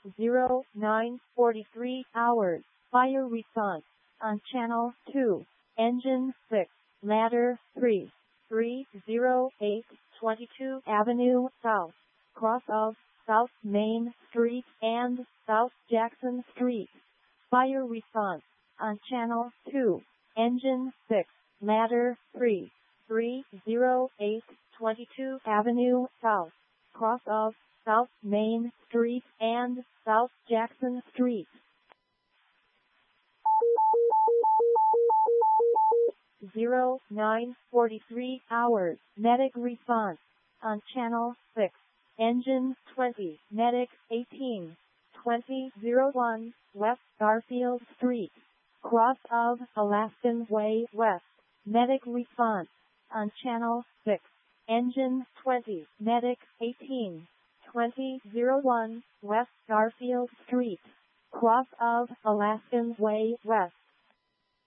0943 hours. Fire response on channel 2. Engine 6. Ladder 3. 308 22 Avenue South. Cross of South Main Street and South Jackson Street. Fire response on channel 2. Engine 6. Ladder 3. 308 22 Avenue South. Cross of South Main Street and South Jackson Street. 0943 hours. Medic response on channel 6. Engine 20. Medic 18. 2001 West Garfield Street. Cross of Alaskan Way West. Medic response on channel 6. Engine 20. Medic 18. 2001 West Garfield Street. Cross of Alaskan Way West.